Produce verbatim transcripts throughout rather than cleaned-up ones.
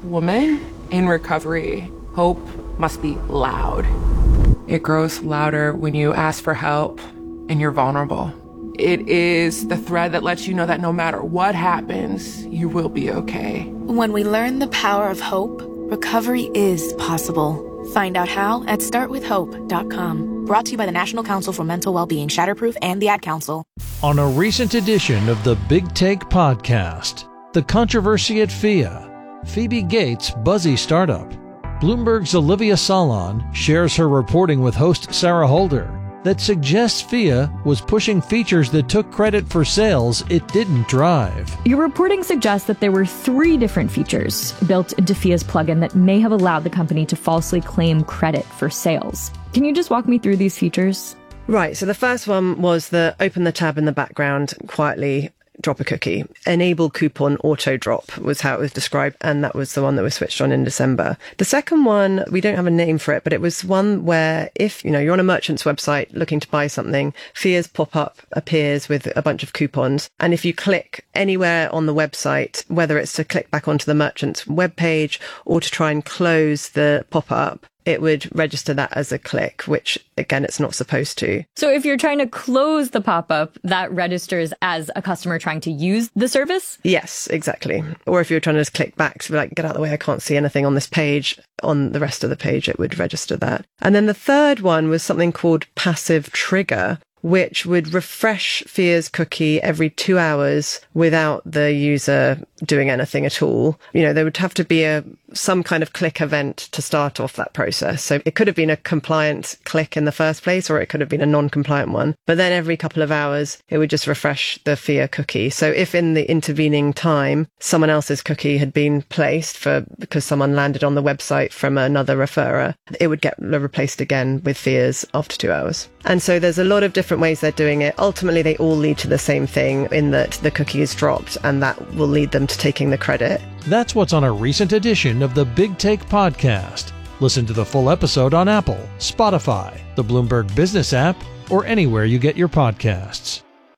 woman in recovery, hope must be loud. It grows louder when you ask for help and you're vulnerable. It is the thread that lets you know that no matter what happens, you will be okay. When we learn the power of hope, recovery is possible. Find out how at start with hope dot com. Brought to you by the National Council for Mental Wellbeing, Shatterproof, and the Ad Council. On a recent edition of the Big Take podcast, the controversy at F I A, Phoebe Gates' buzzy startup. Bloomberg's Olivia Salon shares her reporting with host Sarah Holder that suggests F I A was pushing features that took credit for sales it didn't drive. Your reporting suggests that there were three different features built into F I A's plugin that may have allowed the company to falsely claim credit for sales. Can you just walk me through these features? Right, so the first one was the open the tab in the background, quietly drop a cookie. Enable coupon auto drop was how it was described, and that was the one that was switched on in December. The second one, we don't have a name for it, but it was one where if, you know, you're on a merchant's website looking to buy something, F I A's pop-up appears with a bunch of coupons, and if you click anywhere on the website, whether it's to click back onto the merchant's webpage or to try and close the pop-up, it would register that as a click, which, again, it's not supposed to. So if you're trying to close the pop-up, that registers as a customer trying to use the service? Yes, exactly. Or if you're trying to just click back to be like, get out of the way, I can't see anything on this page, on the rest of the page, it would register that. And then the third one was something called passive trigger, which would refresh F I A's cookie every two hours without the user doing anything at all. You know, there would have to be a some kind of click event to start off that process. So it could have been a compliant click in the first place, or it could have been a non-compliant one. But then every couple of hours, it would just refresh the F I A cookie. So if in the intervening time, someone else's cookie had been placed for because someone landed on the website from another referrer, it would get replaced again with F I A's after two hours. And so there's a lot of different ways they're doing it. Ultimately, they all lead to the same thing in that the cookie is dropped, and that will lead them to taking the credit. That's what's on a recent edition of the Big Take podcast. Listen to the full episode on Apple, Spotify, the Bloomberg Business app, or anywhere you get your podcasts.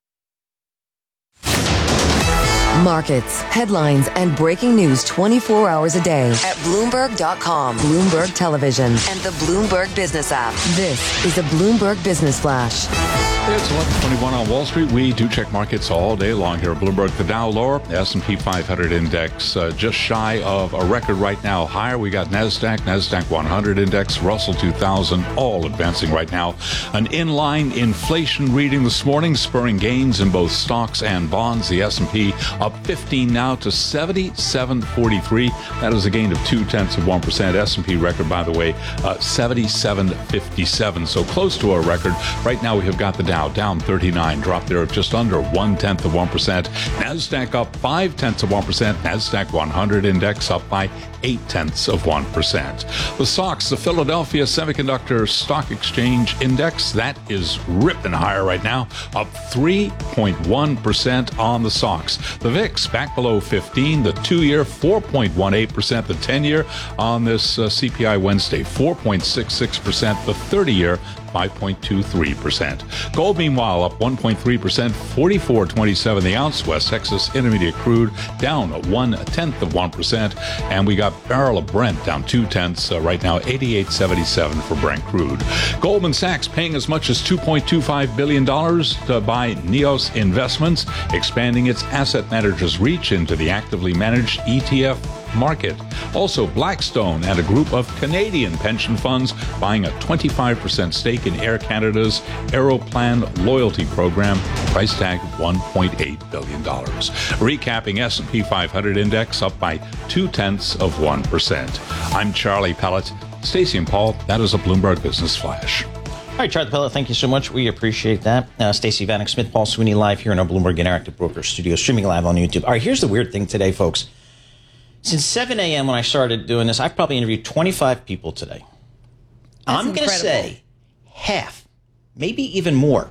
Markets, headlines, and breaking news twenty-four hours a day at Bloomberg dot com, Bloomberg Television, and the Bloomberg Business app. This is the Bloomberg Business Flash. It's eleven twenty-one on Wall Street. We do check markets all day long here at Bloomberg. The Dow lower, the S and P five hundred index uh, just shy of a record right now. Higher, we got NASDAQ, NASDAQ one hundred index, Russell two thousand, all advancing right now. An inline inflation reading this morning, spurring gains in both stocks and bonds. The S and P up fifteen now to seventy-seven forty-three. That is a gain of two-tenths of one percent. S and P record, by the way, uh, seventy-seven fifty-seven. So close to our record. Right now, we have got the Dow down thirty-nine, drop there of just under one-tenth of one percent. NASDAQ up five-tenths of one percent. NASDAQ one hundred index up by eight-tenths of one percent. The S O X, the Philadelphia Semiconductor Stock Exchange Index, that is ripping higher right now, up three point one percent on the S O X. The V I X back below fifteen, the two-year four point one eight percent, the ten-year on this uh, C P I Wednesday, four point six six percent, the thirty-year five point two three percent. Gold, meanwhile, up one point three percent, forty-four twenty-seven the ounce. West Texas Intermediate crude down one-tenth of one percent. And we got barrel of Brent down two-tenths uh, right now, eighty-eight seventy-seven for Brent crude. Goldman Sachs paying as much as two point two five billion dollars to buy Neos Investments, expanding its asset managers' reach into the actively managed E T F market. Also, Blackstone and a group of Canadian pension funds buying a twenty-five percent stake in Air Canada's Aeroplan loyalty program, price tag one point eight billion dollars. Recapping, S and P five hundred index up by two-tenths of one percent. I'm Charlie Pellet. Stacey and Paul, that is a Bloomberg Business Flash. All right, Charlie Pellet, thank you so much. We appreciate that. Uh, Stacey Vanek Smith, Paul Sweeney live here in our Bloomberg Interactive Brokers studio, streaming live on YouTube. All right, here's the weird thing today, folks. Since seven a.m. when I started doing this, I've probably interviewed twenty-five people today. That's I'm going to say half, maybe even more,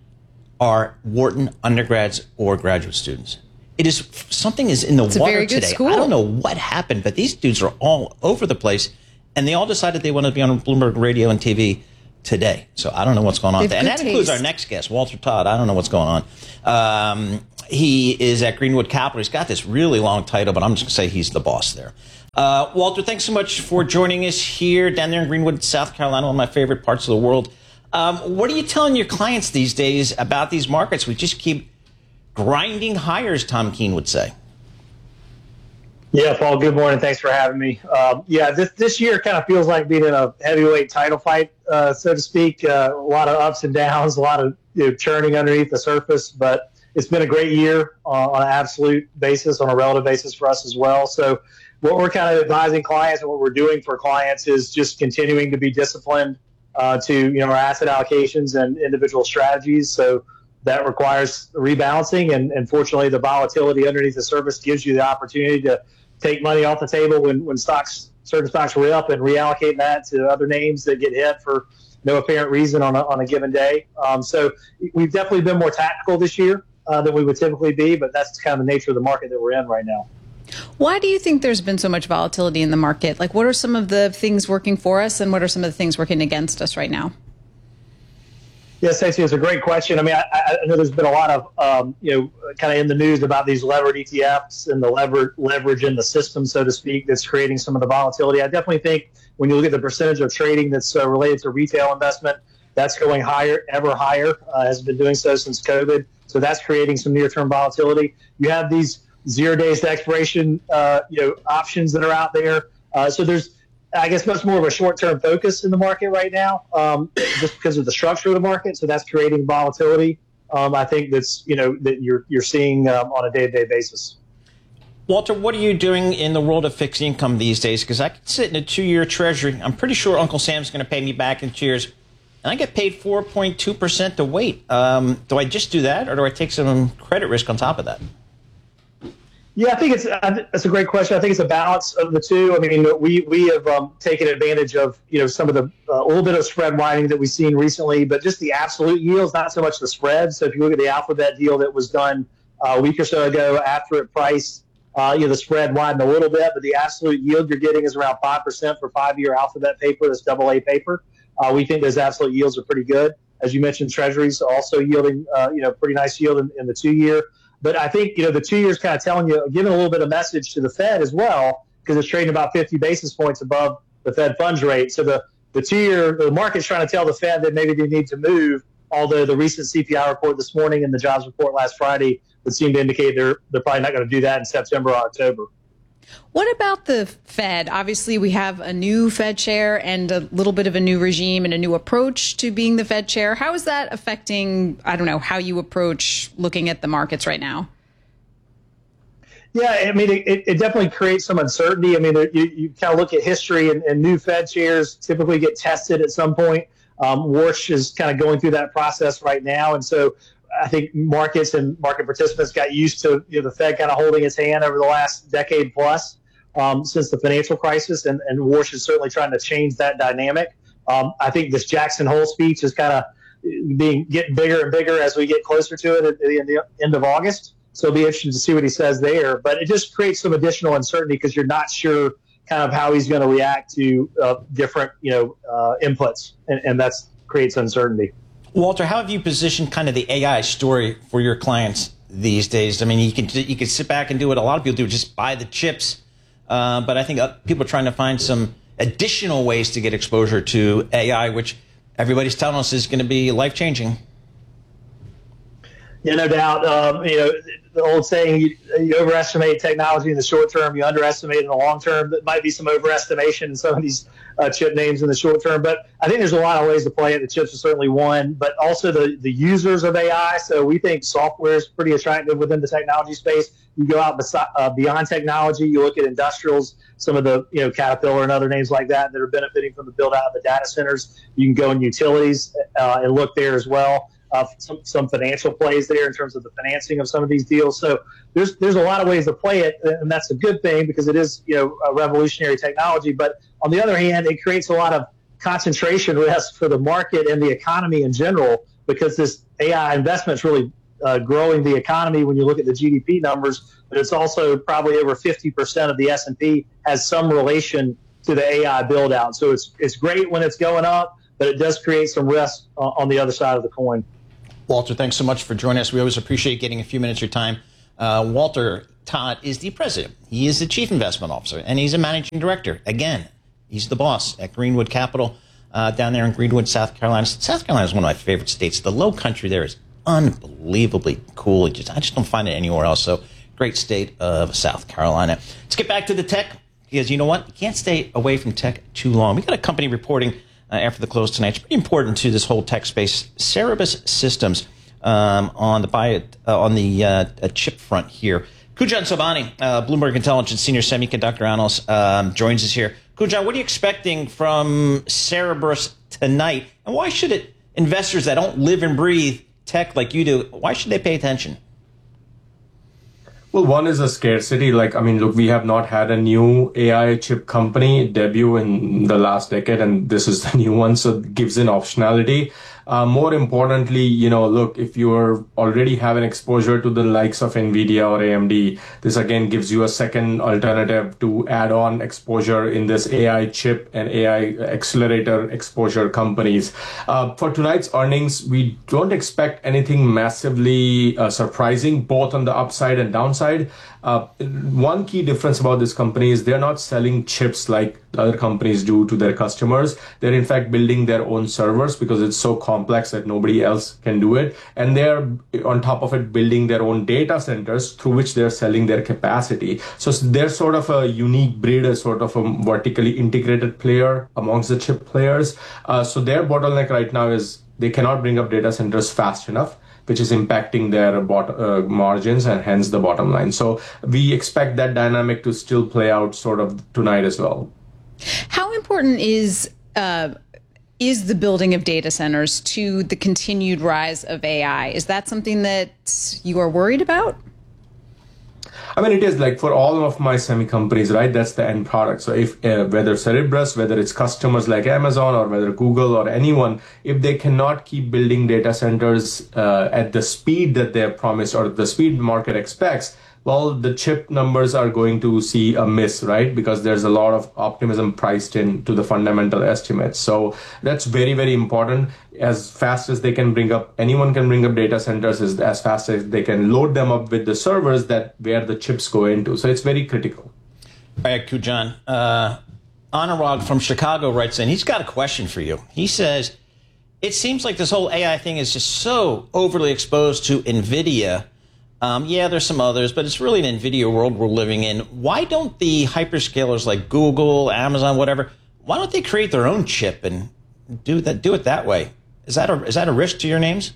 are Wharton undergrads or graduate students. It is something is in the it's water a very good today. School. I don't know what happened, but these dudes are all over the place, and they all decided they want to be on Bloomberg Radio and T V today. So I don't know what's going on. And that taste. includes our next guest, Walter Todd. I don't know what's going on. Um, he is at Greenwood Capital. He's got this really long title, but I'm just going to say he's the boss there. Uh, Walter, thanks so much for joining us here down there in Greenwood, South Carolina, one of my favorite parts of the world. Um, what are you telling your clients these days about these markets? We just keep grinding higher, as Tom Keene would say. Yeah, Paul, good morning. Thanks for having me. Um, yeah, this this year kind of feels like being in a heavyweight title fight, uh, so to speak. Uh, a lot of ups and downs, a lot of you know, churning underneath the surface, but it's been a great year uh, on an absolute basis, on a relative basis for us as well. So what we're kind of advising clients and what we're doing for clients is just continuing to be disciplined uh, to you know our asset allocations and individual strategies. So that requires rebalancing, and, and fortunately, the volatility underneath the surface gives you the opportunity to take money off the table when, when stocks, certain stocks were up, and reallocate that to other names that get hit for no apparent reason on a, on a given day. Um, so we've definitely been more tactical this year uh, than we would typically be, but that's kind of the nature of the market that we're in right now. Why do you think there's been so much volatility in the market? Like, what are some of the things working for us, and what are some of the things working against us right now? Yes, Stacey, it's a great question. I mean, I, I know there's been a lot of, um, you know, kind of in the news about these levered E T Fs and the lever, leverage in the system, so to speak, that's creating some of the volatility. I definitely think when you look at the percentage of trading that's uh, related to retail investment, that's going higher, ever higher, uh, has been doing so since COVID. So that's creating some near-term volatility. You have these zero days to expiration, uh, you know, options that are out there. Uh, so there's, I guess, much more of a short-term focus in the market right now, um, just because of the structure of the market. So that's creating volatility. Um, I think that's you know that you're you're seeing um, on a day-to-day basis. Walter, what are you doing in the world of fixed income these days? Because I can sit in a two-year Treasury. I'm pretty sure Uncle Sam's going to pay me back in two years, and I get paid four point two percent to wait. Um, do I just do that, or do I take some credit risk on top of that? Yeah, I think it's that's a great question. I think it's a balance of the two. I mean, we we have um, taken advantage of you know some of the uh, a little bit of spread widening that we've seen recently, but just the absolute yields, not so much the spread. So if you look at the Alphabet deal that was done uh, a week or so ago, after it priced, uh, you know the spread widened a little bit, but the absolute yield you're getting is around five percent for five-year Alphabet paper. That's double A paper. Uh, we think those absolute yields are pretty good. As you mentioned, Treasuries also yielding uh, you know pretty nice yield in, in the two-year. But I think, you know, the two years kind of telling you, giving a little bit of message to the Fed as well, because it's trading about fifty basis points above the Fed funds rate. So the, the two year, the market's trying to tell the Fed that maybe they need to move, although the recent C P I report this morning and the jobs report last Friday would seem to indicate they're, they're probably not going to do that in September or October. What about the Fed? Obviously, we have a new Fed chair and a little bit of a new regime and a new approach to being the Fed chair. How is that affecting, I don't know, how you approach looking at the markets right now? Yeah, I mean, it, it definitely creates some uncertainty. I mean, you, you kind of look at history, and, and new Fed chairs typically get tested at some point. Um, Warsh is kind of going through that process right now. And so I think markets and market participants got used to you know, the Fed kind of holding its hand over the last decade plus um, since the financial crisis, and, and Warsh is certainly trying to change that dynamic. Um, I think this Jackson Hole speech is kind of being getting bigger and bigger as we get closer to it at the, at the end of August. So it'll be interesting to see what he says there. But it just creates some additional uncertainty because you're not sure kind of how he's going to react to uh, different you know uh, inputs, and, and that creates uncertainty. Walter, how have you positioned kind of the A I story for your clients these days? I mean, you can you can sit back and do what a lot of people do, just buy the chips. Uh, but I think people are trying to find some additional ways to get exposure to A I, which everybody's telling us is going to be life-changing. Yeah, no doubt. Um, you know, the old saying, you, you overestimate technology in the short term, you underestimate in the long term. There might be some overestimation in some of these uh, chip names in the short term, but I think there's a lot of ways to play it. The chips are certainly one, but also the, the users of A I. So we think software is pretty attractive within the technology space. You go out beside, uh, beyond technology, you look at industrials, some of the, you know, Caterpillar and other names like that that are benefiting from the build out of the data centers. You can go in utilities uh, and look there as well. Uh, some, some financial plays there in terms of the financing of some of these deals. So there's there's a lot of ways to play it, and that's a good thing because it is you know a revolutionary technology. But on the other hand, it creates a lot of concentration risk for the market and the economy in general because this A I investment is really uh, growing the economy when you look at the G D P numbers. But it's also probably over fifty percent of the S and P has some relation to the A I build out. So it's it's great when it's going up, but it does create some risk uh, on the other side of the coin. Walter, thanks so much for joining us. We always appreciate getting a few minutes of your time Uh, Walter Todd is the president. He is the chief investment officer, and he's a managing director. Again, he's the boss at Greenwood Capital uh, down there in Greenwood, South Carolina. South Carolina is one of my favorite states. The low country there is unbelievably cool. It just, I just don't find it anywhere else. So great state of South Carolina. Let's get back to the tech, because you know what? You can't stay away from tech too long. We got a company reporting uh, after the close tonight. It's pretty important to this whole tech space. Cerberus Systems um, on the bio, uh, on the uh, chip front here. Kujan Sobhani, uh, Bloomberg Intelligence senior semiconductor analyst, um, joins us here. Kujan, what are you expecting from Cerberus tonight, and why should it investors that don't live and breathe tech like you do, why should they pay attention? Well, one is a scarcity. Like, I mean, look, we have not had a new A I chip company debut in the last decade, and this is the new one, so it gives an optionality. Uh, more importantly, you know, look, if you're already have an exposure to the likes of NVIDIA or A M D, this again gives you a second alternative to add on exposure in this A I chip and A I accelerator exposure companies. Uh, for tonight's earnings, we don't expect anything massively uh, surprising, both on the upside and downside. Uh, one key difference about this company is they're not selling chips like other companies do to their customers. They're in fact building their own servers because it's so complex that nobody else can do it. And they're on top of it building their own data centers through which they're selling their capacity. So they're sort of a unique breed, a sort of a vertically integrated player amongst the chip players. Uh, so their bottleneck right now is they cannot bring up data centers fast enough, which is impacting their bot, uh, margins and hence the bottom line. So we expect that dynamic to still play out sort of tonight as well. How important is uh, is the building of data centers to the continued rise of A I? Is that something that you are worried about? I mean, it is like for all of my semi companies, right? That's the end product. So if uh, whether Cerberus, whether it's customers like Amazon or whether Google or anyone, if they cannot keep building data centers uh, at the speed that they're promised or the speed market expects, well, the chip numbers are going to see a miss, right? Because there's a lot of optimism priced into the fundamental estimates. So that's very, very important. As fast as they can bring up, anyone can bring up data centers as, as fast as they can load them up with the servers that where the chips go into. So it's very critical. All right, Kujan. Uh, Anurag from Chicago writes in, he's got a question for you. He says, it seems like this whole A I thing is just so overly exposed to NVIDIA. Um, yeah, there's some others, but it's really an NVIDIA world we're living in. Why don't the hyperscalers like Google, Amazon, whatever, why don't they create their own chip and do that? Do it that way? Is that a, is that a risk to your names?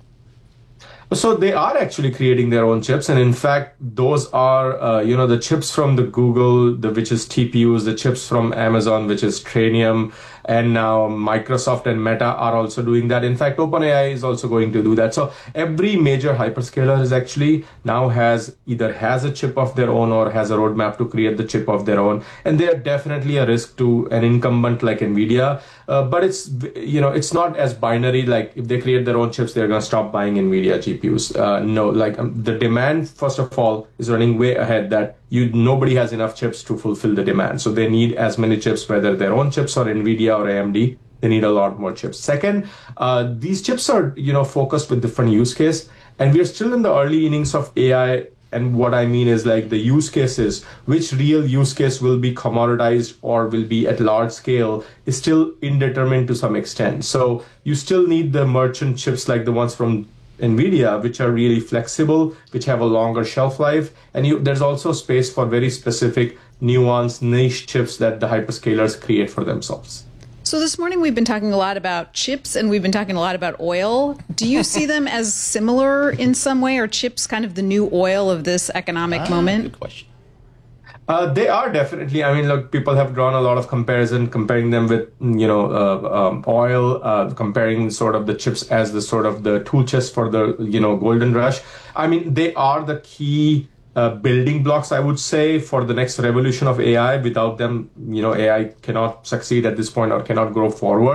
So they are actually creating their own chips. And in fact, those are, uh, you know, the chips from the Google, the, which is T P Us, the chips from Amazon, which is Trainium, and now Microsoft and Meta are also doing that. In fact, OpenAI is also going to do that. So every major hyperscaler is actually now has either has a chip of their own or has a roadmap to create the chip of their own. And they are definitely a risk to an incumbent like NVIDIA. Uh, but it's, you know, it's not as binary. Like if they create their own chips, they're going to stop buying NVIDIA G P Us. Uh, no, like um, the demand, first of all, is running way ahead that you nobody has enough chips to fulfill the demand. So they need as many chips, whether their own chips or NVIDIA or A M D. They need a lot more chips. Second, uh, these chips are, you know, focused with different use case. And we're still in the early innings of A I. And what I mean is like the use cases, which real use case will be commoditized or will be at large scale is still indeterminate to some extent. So you still need the merchant chips like the ones from NVIDIA, which are really flexible, which have a longer shelf life. And you, there's also space for very specific, nuanced, niche chips that the hyperscalers create for themselves. So this morning we've been talking a lot about chips and we've been talking a lot about oil. Do you see them as similar in some way? Are chips kind of the new oil of this economic ah, moment? Good question. Uh, they are definitely. I mean, look, people have drawn a lot of comparison, comparing them with, you know, uh, um, oil, uh, comparing sort of the chips as the sort of the tool chest for the, you know, golden rush. I mean, they are the key uh, building blocks, I would say, for the next revolution of A I. Without them, you know, A I cannot succeed at this point or cannot grow forward.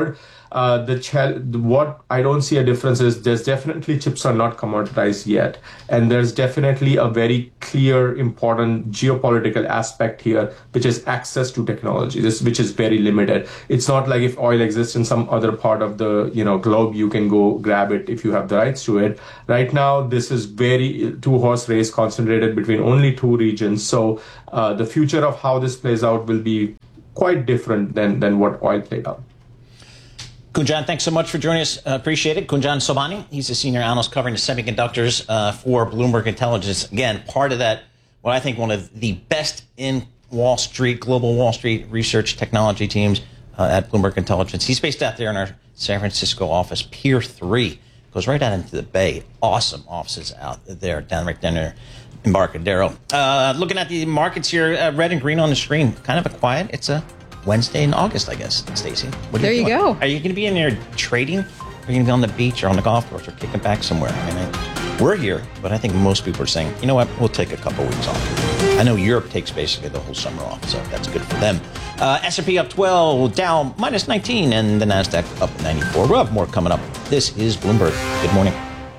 Uh, the ch- what I don't see a difference is there's definitely chips are not commoditized yet. And there's definitely a very clear, important geopolitical aspect here, which is access to technology, this, which is very limited. It's not like if oil exists in some other part of the you know globe, you can go grab it if you have the rights to it. Right now, this is very two-horse race concentrated between only two regions. So uh, the future of how this plays out will be quite different than, than what oil played out. Kunjan, thanks so much for joining us. Uh, appreciate it. Kunjan Sobhani, he's a senior analyst covering the semiconductors uh, for Bloomberg Intelligence. Again, part of that, what I think one of the best in Wall Street, global Wall Street research technology teams uh, at Bloomberg Intelligence. He's based out there in our San Francisco office, Pier three. Goes right out into the bay. Awesome offices out there, down right down there. Embarcadero. Uh, looking at the markets here, uh, red and green on the screen. Kind of a quiet. It's a Wednesday in August, I guess, Stacey. There you, you go. Are you going to be in there trading? Are you going to be on the beach or on the golf course or kicking back somewhere? I mean, I, we're here, but I think most people are saying, you know what, we'll take a couple weeks off. I know Europe takes basically the whole summer off, so that's good for them. Uh, S and P up twelve, Dow minus nineteen, and the NASDAQ up ninety-four. We'll have more coming up. This is Bloomberg. Good morning.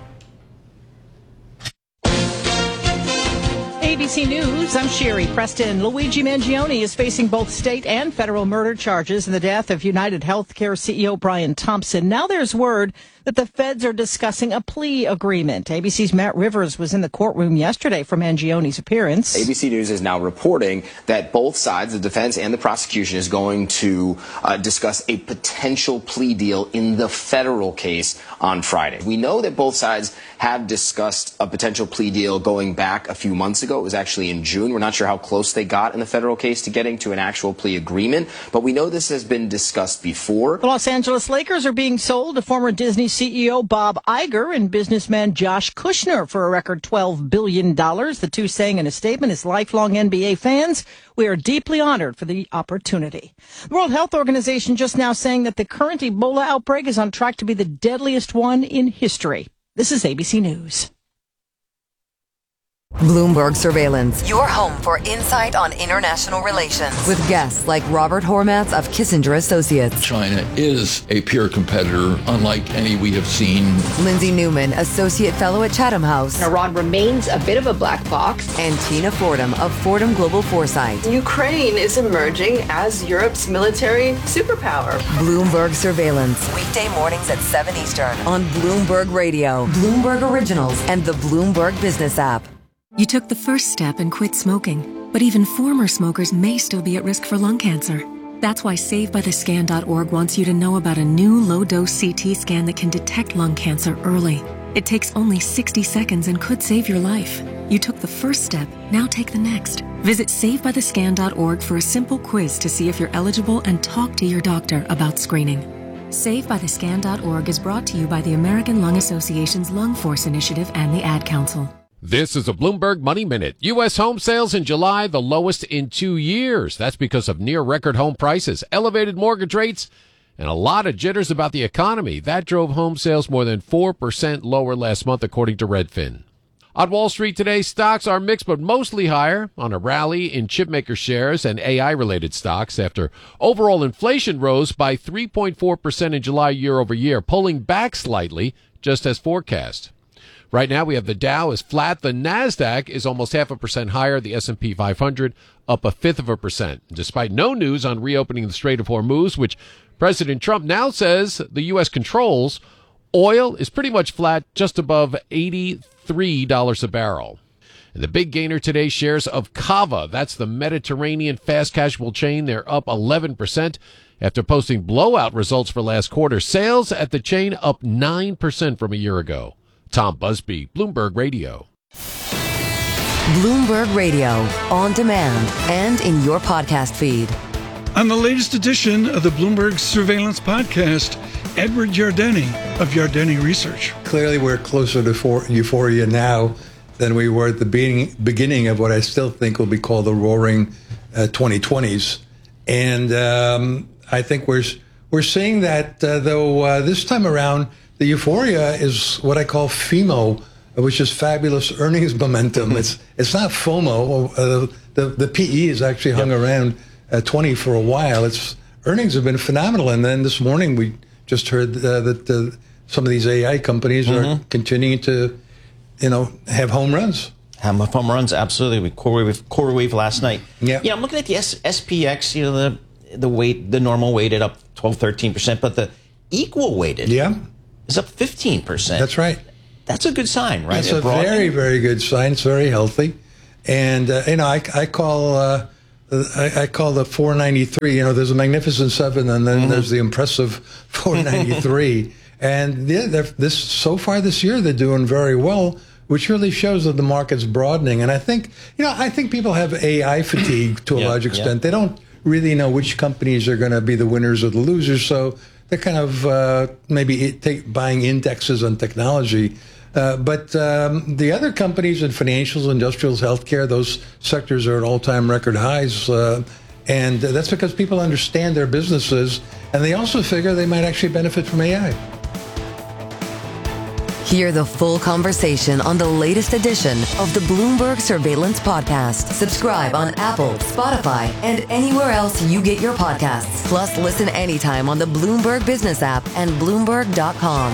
A B C News, I'm Sherry Preston. Luigi Mangione is facing both state and federal murder charges in the death of United Healthcare C E O Brian Thompson. Now there's word that the feds are discussing a plea agreement. A B C's Matt Rivers was in the courtroom yesterday for Mangione's appearance. A B C News is now reporting that both sides, the defense and the prosecution, is going to uh, discuss a potential plea deal in the federal case on Friday. We know that both sides have discussed a potential plea deal going back a few months ago. It was actually in June. We're not sure how close they got in the federal case to getting to an actual plea agreement, but we know this has been discussed before. The Los Angeles Lakers are being sold to former Disney C E O Bob Iger and businessman Josh Kushner for a record twelve billion dollars. The two saying in a statement, as lifelong N B A fans, we are deeply honored for the opportunity. The World Health Organization just now saying that the current Ebola outbreak is on track to be the deadliest one in history. This is A B C News. Bloomberg Surveillance, your home for insight on international relations. With guests like Robert Hormats of Kissinger Associates. China is a peer competitor, unlike any we have seen. Lindsay Newman, Associate Fellow at Chatham House. Iran remains a bit of a black box. And Tina Fordham of Fordham Global Foresight. Ukraine is emerging as Europe's military superpower. Bloomberg Surveillance, weekday mornings at seven Eastern on Bloomberg Radio, Bloomberg Originals, and the Bloomberg Business app. You took the first step and quit smoking, but even former smokers may still be at risk for lung cancer. That's why Save By The Scan dot org wants you to know about a new low-dose C T scan that can detect lung cancer early. It takes only sixty seconds and could save your life. You took the first step, now take the next. Visit Save By The Scan dot org for a simple quiz to see if you're eligible and talk to your doctor about screening. Save By The Scan dot org is brought to you by the American Lung Association's Lung Force Initiative and the Ad Council. This is a Bloomberg Money Minute. U S home sales in July, the lowest in two years. That's because of near-record home prices, elevated mortgage rates, and a lot of jitters about the economy. That drove home sales more than four percent lower last month, according to Redfin. On Wall Street today, stocks are mixed but mostly higher on a rally in chipmaker shares and A I-related stocks after overall inflation rose by three point four percent in July year over year, pulling back slightly, just as forecast. Right now, we have the Dow is flat. The NASDAQ is almost half a percent higher. The S and P five hundred up a fifth of a percent. Despite no news on reopening the Strait of Hormuz, which President Trump now says the U S controls, oil is pretty much flat, just above eighty-three dollars a barrel. And the big gainer today, shares of Cava. That's the Mediterranean fast casual chain. They're up eleven percent after posting blowout results for last quarter. Sales at the chain up nine percent from a year ago. Tom Busby, Bloomberg Radio. Bloomberg Radio, on demand and in your podcast feed. On the latest edition of the Bloomberg Surveillance Podcast, Edward Yardeni of Yardeni Research. Clearly, we're closer to for- euphoria now than we were at the beginning, beginning of what I still think will be called the roaring uh, twenty twenties. And um, I think we're, we're seeing that, uh, though, uh, this time around, the euphoria is what I call FEMO, which is fabulous earnings momentum. It's it's not FOMO. Uh, the the P E has actually hung yep. around uh, twenty for a while. It's earnings have been phenomenal, and then this morning we just heard uh, that uh, some of these A I companies mm-hmm. are continuing to, you know, have home runs. Have home runs, absolutely. We CoreWeave, CoreWeave last night. Yeah. Yeah, I'm looking at the S- SPX, you know, the the weight, the normal weighted up twelve, thirteen percent, but the equal weighted yeah. is up fifteen percent. That's right. That's a good sign, right? That's a very, very good sign. It's very healthy. And, uh, you know, I, I call uh, I, I call the four ninety-three, you know, there's a Magnificent Seven, and then mm-hmm. there's the impressive four ninety-three. And yeah, this so far this year, they're doing very well, which really shows that the market's broadening. And I think, you know, I think people have A I fatigue to a yeah, large extent. Yeah. They don't really know which companies are going to be the winners or the losers. So they're kind of uh, maybe take, buying indexes on technology. Uh, but um, the other companies in financials, industrials, healthcare, those sectors are at all-time record highs. Uh, and that's because people understand their businesses, and they also figure they might actually benefit from A I. Hear the full conversation on the latest edition of the Bloomberg Surveillance Podcast. Subscribe on Apple, Spotify, and anywhere else you get your podcasts. Plus, listen anytime on the Bloomberg Business app and Bloomberg dot com.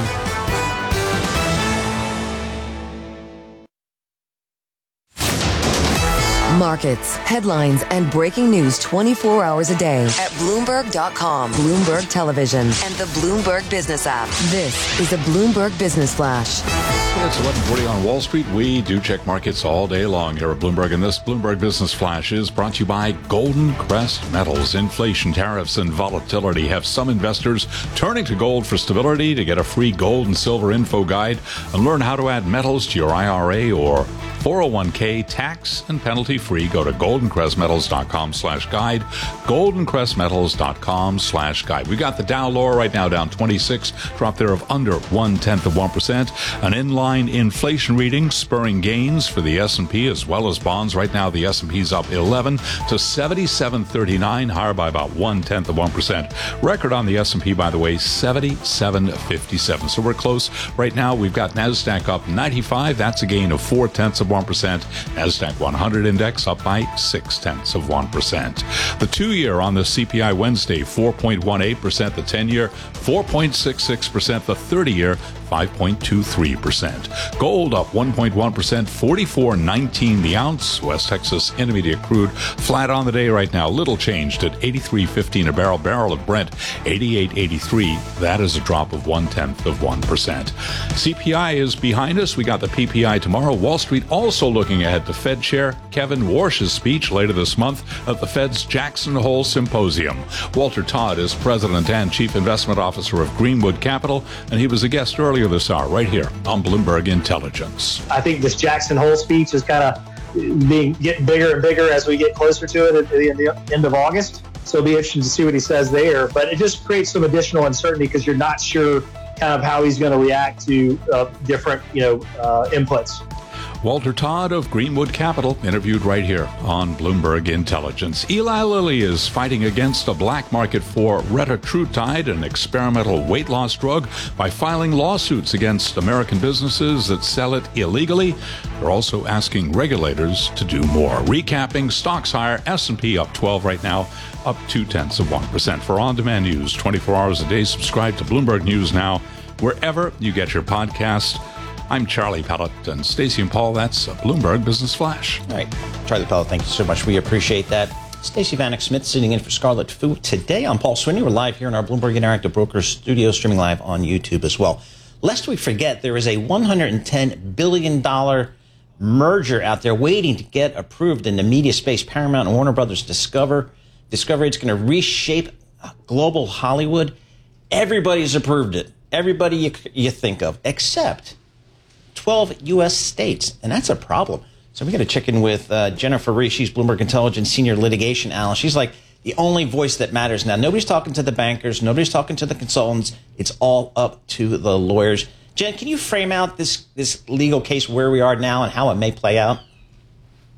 Markets, headlines, and breaking news twenty-four hours a day at Bloomberg dot com, Bloomberg Television, and the Bloomberg Business app. This is a Bloomberg Business Flash. It's eleven forty on Wall Street. We do check markets all day long here at Bloomberg, and this Bloomberg Business Flash is brought to you by Golden Crest Metals. Inflation, tariffs, and volatility have some investors turning to gold for stability. To get a free gold and silver info guide and learn how to add metals to your I R A or four oh one k tax and penalty free, go to golden crest metals dot com slash guide, golden crest metals dot com slash guide. We got the Dow lower right now down twenty-six, drop there of under one-tenth of one percent. An inline inflation reading spurring gains for the S and P as well as bonds. Right now the S and P's up eleven to seventy-seven thirty-nine, higher by about one-tenth of one percent. Record on the S and P, by the way, seventy-seven fifty-seven. So we're close. Right now we've got NASDAQ up ninety-five. That's a gain of four-tenths of one percent. NASDAQ one hundred index up by six-tenths of one percent. The two-year on the C P I Wednesday, four point one eight percent. The ten-year, four point six six percent. The thirty-year, five point two three percent. Gold up one point one percent, forty-four nineteen the ounce. West Texas Intermediate crude flat on the day right now. Little changed at eighty-three fifteen a barrel. Barrel of Brent, eighty-eight eighty-three. That is a drop of one-tenth of one percent. C P I is behind us. We got the P P I tomorrow. Wall Street also looking ahead to Fed Chair Kevin Warsh's speech later this month at the Fed's Jackson Hole Symposium. Walter Todd is President and Chief Investment Officer of Greenwood Capital, and he was a guest earlier this hour right here on Bloomberg Intelligence. I think this Jackson Hole speech is kind of being getting bigger and bigger as we get closer to it at the end of August. So it'll be interesting to see what he says there. But it just creates some additional uncertainty because you're not sure kind of how he's going to react to uh, different, you know, uh, inputs. Walter Todd of Greenwood Capital, interviewed right here on Bloomberg Intelligence. Eli Lilly is fighting against a black market for retatrutide, an experimental weight loss drug, by filing lawsuits against American businesses that sell it illegally. They're also asking regulators to do more. Recapping, stocks higher, S and P up twelve right now, up two-tenths of one percent. For on-demand news twenty-four hours a day, subscribe to Bloomberg News Now, wherever you get your podcast. I'm Charlie Pellet and Stacey and Paul. That's a Bloomberg Business Flash. All right. Charlie Pellet, thank you so much. We appreciate that. Stacey Vanek Smith sitting in for Scarlett Fu today. I'm Paul Sweeney. We're live here in our Bloomberg Interactive Brokers studio, streaming live on YouTube as well. Lest we forget, there is a one hundred ten billion dollars merger out there waiting to get approved in the media space. Paramount and Warner Brothers Discover. Discovery, it's going to reshape global Hollywood. Everybody's approved it. Everybody you, you think of, except twelve U S states, and that's a problem. So we got to check in with uh, Jennifer Reese. She's Bloomberg Intelligence Senior Litigation Analyst. She's like the only voice that matters now. Nobody's talking to the bankers. Nobody's talking to the consultants. It's all up to the lawyers. Jen, can you frame out this, this legal case, where we are now and how it may play out?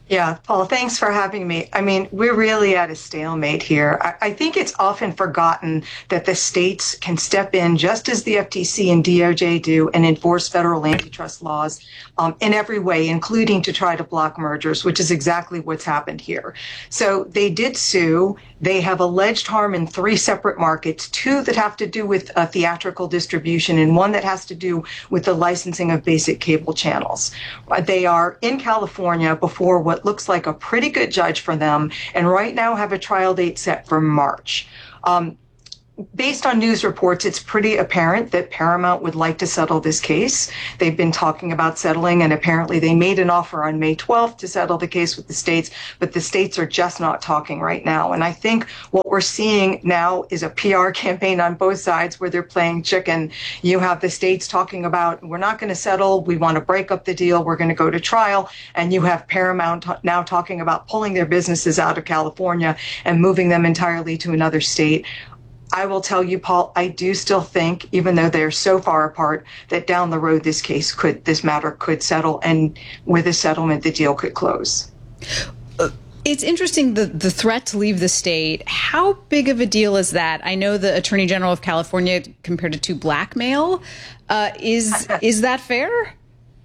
Yeah, Paul, thanks for having me. I mean, we're really at a stalemate here. I, I think it's often forgotten that the states can step in just as the F T C and D O J do and enforce federal antitrust laws um, in every way, including to try to block mergers, which is exactly what's happened here. So they did sue. They have alleged harm in three separate markets, two that have to do with uh, theatrical distribution and one that has to do with the licensing of basic cable channels. Uh, they are in California before what looks like a pretty good judge for them, and right now have a trial date set for March. Um, Based on news reports, it's pretty apparent that Paramount would like to settle this case. They've been talking about settling, and apparently they made an offer on May twelfth to settle the case with the states, but the states are just not talking right now. And I think what we're seeing now is a P R campaign on both sides where they're playing chicken. You have the states talking about, we're not going to settle, we want to break up the deal, we're going to go to trial. And you have Paramount t- now talking about pulling their businesses out of California and moving them entirely to another state. I will tell you, Paul, I do still think, even though they're so far apart, that down the road this case could, this matter could settle, and with a settlement, the deal could close. Uh, it's interesting, the, the threat to leave the state. How big of a deal is that? I know the Attorney General of California compared it to blackmail. Uh, is is that fair?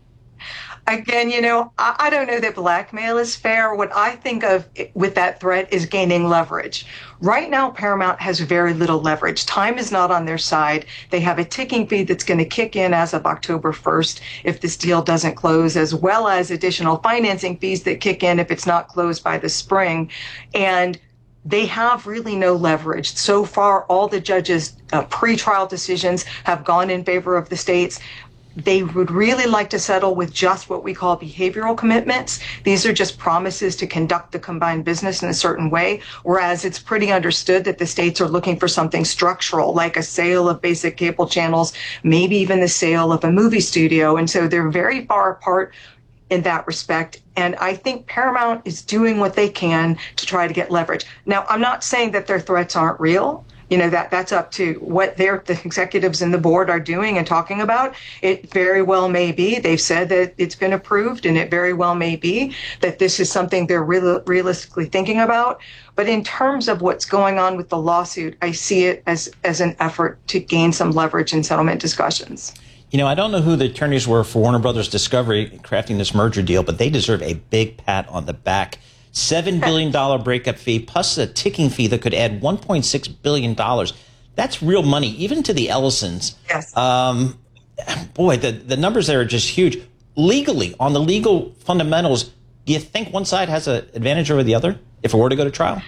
Again, you know, I, I don't know that blackmail is fair. What I think of with that threat is gaining leverage. Right now, Paramount has very little leverage. Time is not on their side. They have a ticking fee that's going to kick in as of October first if this deal doesn't close, as well as additional financing fees that kick in if it's not closed by the spring. And they have really no leverage. So far, all the judges' uh, pretrial decisions have gone in favor of the states. They would really like to settle with just what we call behavioral commitments. These are just promises to conduct the combined business in a certain way, whereas it's pretty understood that the states are looking for something structural, like a sale of basic cable channels, maybe even the sale of a movie studio. And so they're very far apart in that respect. And I think Paramount is doing what they can to try to get leverage. Now, I'm not saying that their threats aren't real. You know, that that's up to what their the executives and the board are doing and talking about. It very well may be. They've said that it's been approved, and it very well may be that this is something they're real, realistically thinking about. But in terms of what's going on with the lawsuit, I see it as, as an effort to gain some leverage in settlement discussions. You know, I don't know who the attorneys were for Warner Brothers Discovery crafting this merger deal, but they deserve a big pat on the back. seven billion dollars breakup fee plus a ticking fee that could add one point six billion dollars. That's real money, even to the Ellisons. Yes. Um, boy, the, the numbers there are just huge. Legally, on the legal fundamentals, do you think one side has an advantage over the other if it were to go to trial?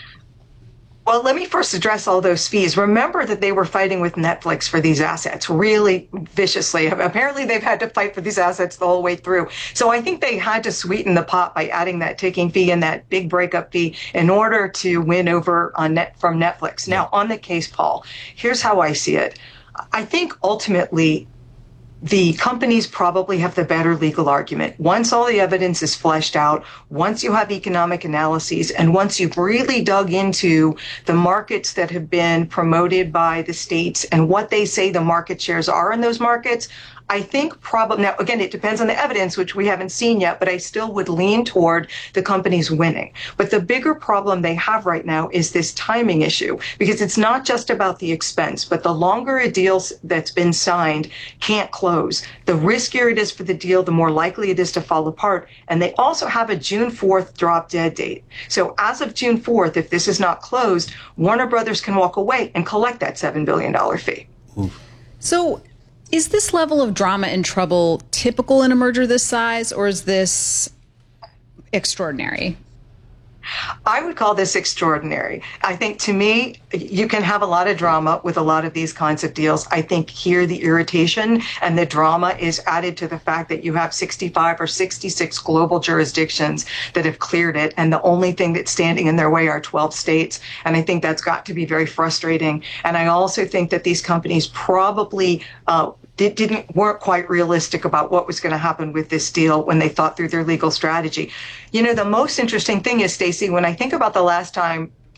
Well, let me first address all those fees. Remember that they were fighting with Netflix for these assets really viciously. Apparently, they've had to fight for these assets the whole way through. So I think they had to sweeten the pot by adding that ticking fee and that big breakup fee in order to win over on net from Netflix. Now, on the case, Paul, here's how I see it. I think ultimately, the companies probably have the better legal argument. Once all the evidence is fleshed out, once you have economic analyses, and once you've really dug into the markets that have been promoted by the states and what they say the market shares are in those markets, I think probably, now again, it depends on the evidence, which we haven't seen yet, but I still would lean toward the companies winning. But the bigger problem they have right now is this timing issue, because it's not just about the expense, but the longer a deal that's been signed can't close, the riskier it is for the deal, the more likely it is to fall apart. And they also have a June fourth drop dead date. So as of June fourth, if this is not closed, Warner Brothers can walk away and collect that seven billion dollars fee. Oof. So is this level of drama and trouble typical in a merger this size, or is this extraordinary? I would call this extraordinary. I think, to me, you can have a lot of drama with a lot of these kinds of deals. I think here the irritation and the drama is added to the fact that you have sixty-five or sixty-six global jurisdictions that have cleared it, and the only thing that's standing in their way are twelve states. And I think that's got to be very frustrating. And I also think that these companies probably uh, did, didn't weren't quite realistic about what was going to happen with this deal when they thought through their legal strategy. You know, the most interesting thing is, Stacey, when I think about the last time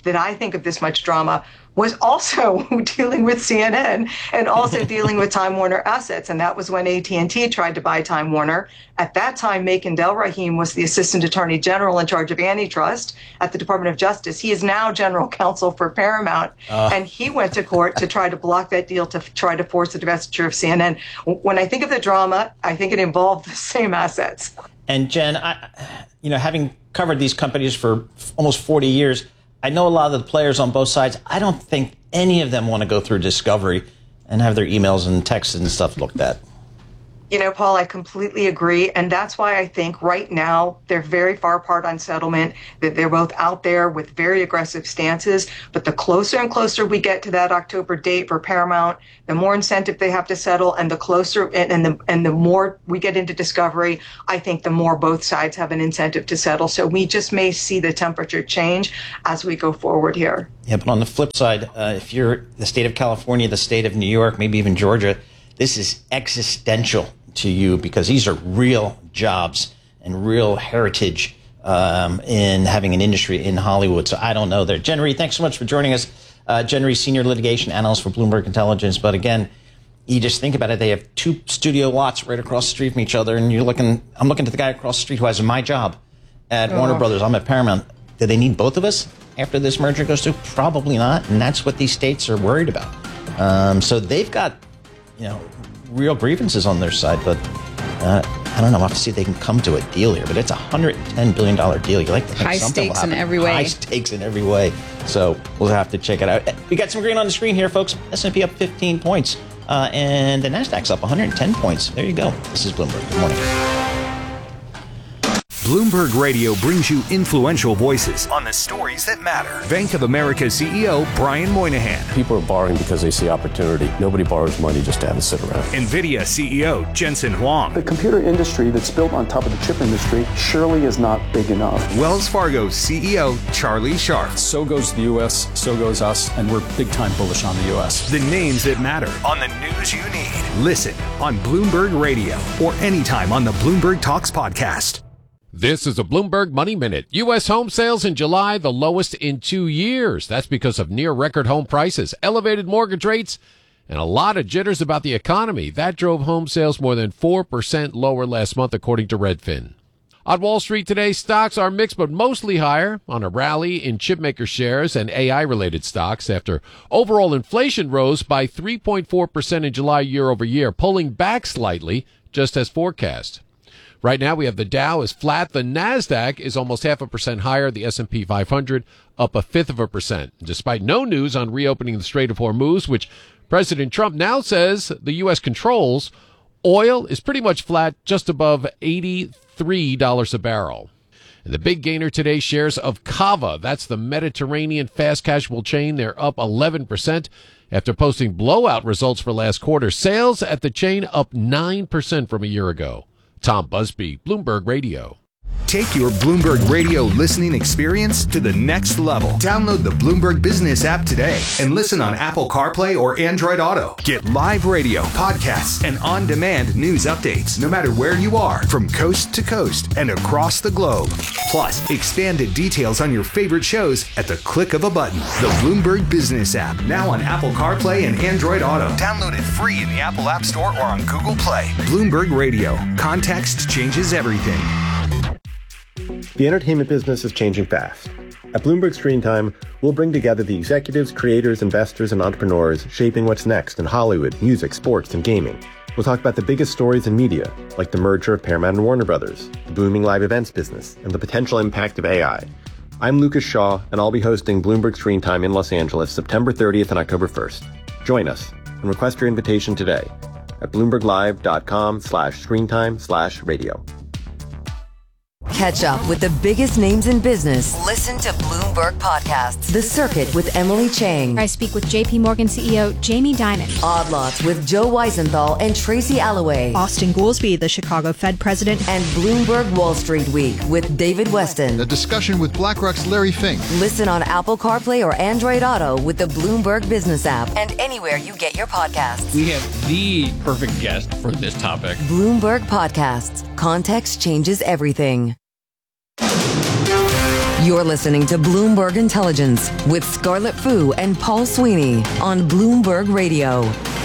that I think of this much drama was also dealing with C N N and also dealing with Time Warner assets. And that was when A T and T tried to buy Time Warner. At that time, Makan Delrahim was the Assistant Attorney General in charge of antitrust at the Department of Justice. He is now General Counsel for Paramount. Uh. And he went to court to try to block that deal to f- try to force the divestiture of C N N. When I think of the drama, I think it involved the same assets. And Jen, I, you know, having covered these companies for almost forty years, I know a lot of the players on both sides. I don't think any of them want to go through discovery and have their emails and texts and stuff looked at. You know, Paul, I completely agree. And that's why I think right now they're very far apart on settlement, that they're both out there with very aggressive stances. But the closer and closer we get to that October date for Paramount, the more incentive they have to settle. And the closer and, and the and the more we get into discovery, I think the more both sides have an incentive to settle. So we just may see the temperature change as we go forward here. Yeah, but on the flip side, uh, if you're the state of California, the state of New York, maybe even Georgia, this is existential to you because these are real jobs and real heritage um, in having an industry in Hollywood. So I don't know there. Jen Reed, thanks so much for joining us. Uh, Jen Reed, Senior Litigation Analyst for Bloomberg Intelligence. But again, you just think about it. They have two studio lots right across the street from each other. And you're looking, I'm looking at the guy across the street who has my job at oh. Warner Brothers. I'm at Paramount. Do they need both of us after this merger goes through? Probably not. And that's what these states are worried about. Um, so they've got, you know, real grievances on their side, but uh, I don't know. I'll have to see if they can come to a deal here. But it's a one hundred ten billion dollars deal. You like to think high something stakes will happen. in every way. High stakes in every way. So we'll have to check it out. We got some green on the screen here, folks. S and P up fifteen points, uh, and the Nasdaq's up one hundred ten points. There you go. This is Bloomberg. Good morning. Bloomberg Radio brings you influential voices on the stories that matter. Bank of America C E O Brian Moynihan. People are borrowing because they see opportunity. Nobody borrows money just to have it sit around. NVIDIA C E O Jensen Huang. The computer industry that's built on top of the chip industry surely is not big enough. Wells Fargo C E O Charlie Scharf. So goes the U S, so goes us, and we're big time bullish on the U S. The names that matter on the news you need. Listen on Bloomberg Radio or anytime on the Bloomberg Talks podcast. This is a Bloomberg Money Minute. U S home sales in July, the lowest in two years. That's because of near record home prices, elevated mortgage rates, and a lot of jitters about the economy. That drove home sales more than four percent lower last month, according to Redfin. On Wall Street today, stocks are mixed but mostly higher on a rally in chipmaker shares and A I-related stocks after overall inflation rose by three point four percent in July year over year, pulling back slightly, just as forecast. Right now, we have the Dow is flat. The Nasdaq is almost half a percent higher. The S and P five hundred up a fifth of a percent. Despite no news on reopening the Strait of Hormuz, which President Trump now says the U S controls, oil is pretty much flat, just above eighty-three dollars a barrel. And the big gainer today, shares of Cava. That's the Mediterranean fast casual chain. They're up eleven percent after posting blowout results for last quarter. Sales at the chain up nine percent from a year ago. Tom Busby, Bloomberg Radio. Take your Bloomberg Radio listening experience to the next level. Download the Bloomberg Business app today and listen on Apple CarPlay or Android Auto. Get live radio, podcasts, and on-demand news updates no matter where you are, from coast to coast and across the globe. Plus, expanded details on your favorite shows at the click of a button. The Bloomberg Business app, now on Apple CarPlay and Android Auto. Download it free in the Apple App Store or on Google Play. Bloomberg Radio. Context changes everything. The entertainment business is changing fast. At Bloomberg Screen Time, we'll bring together the executives, creators, investors, and entrepreneurs shaping what's next in Hollywood, music, sports, and gaming. We'll talk about the biggest stories in media, like the merger of Paramount and Warner Brothers, the booming live events business, and the potential impact of A I. I'm Lucas Shaw, and I'll be hosting Bloomberg Screen Time in Los Angeles September thirtieth and October first. Join us and request your invitation today at bloomberglive.com slash screentime slash radio. Catch up with the biggest names in business. Listen to Bloomberg Podcasts. The Circuit with Emily Chang. I speak with J P Morgan C E O Jamie Dimon. Odd Lots with Joe Weisenthal and Tracy Alloway. Austin Goolsbee, the Chicago Fed president. And Bloomberg Wall Street Week with David Weston. A discussion with BlackRock's Larry Fink. Listen on Apple CarPlay or Android Auto with the Bloomberg Business app and anywhere you get your podcasts. We have the perfect guest for this topic. Bloomberg Podcasts. Context changes everything. You're listening to Bloomberg Intelligence with Scarlett Fu and Paul Sweeney on Bloomberg Radio.